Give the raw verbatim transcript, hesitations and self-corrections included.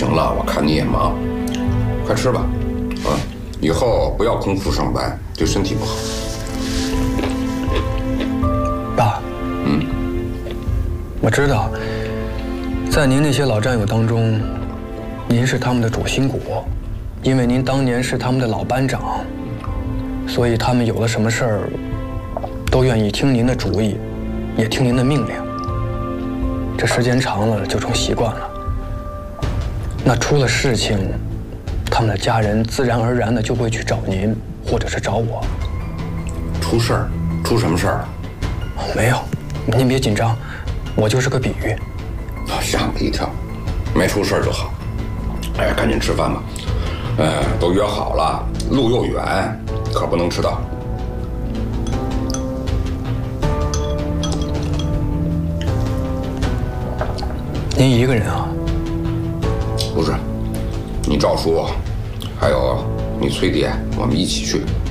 行了，我看你也忙，快吃吧，啊，以后不要空腹上班，对身体不好。 爸， 嗯， 我知道，在您那些老战友当中，您是他们的主心骨，因为您当年是他们的老班长，所以他们有了什么事儿，都愿意听您的主意，也听您的命令。这时间长了就成习惯了。那出了事情，他们的家人自然而然的就会去找您，或者是找我。 出事儿？出什么事儿了？ 没有，您别紧张，我就是个比喻。 吓我一跳，没出事儿就好。哎，赶紧吃饭吧。呃，都约好了，路又远，可不能迟到。 您一个人啊？ 不是，你赵叔，还有你崔爹，我们一起去。